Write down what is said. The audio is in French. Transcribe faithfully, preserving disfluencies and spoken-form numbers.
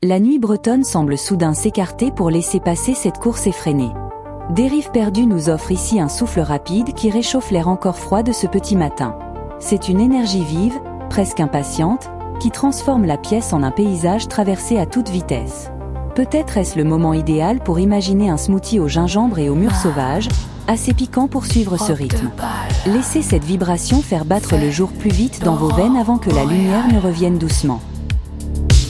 La nuit bretonne semble soudain s'écarter pour laisser passer cette course effrénée. Dérive perdue nous offre ici un souffle rapide qui réchauffe l'air encore froid de ce petit matin. C'est une énergie vive, presque impatiente, qui transforme la pièce en un paysage traversé à toute vitesse. Peut-être est-ce le moment idéal pour imaginer un smoothie au gingembre et au mûr sauvage, assez piquant pour suivre ce rythme. Laissez cette vibration faire battre le jour plus vite dans vos veines avant que la lumière ne revienne doucement.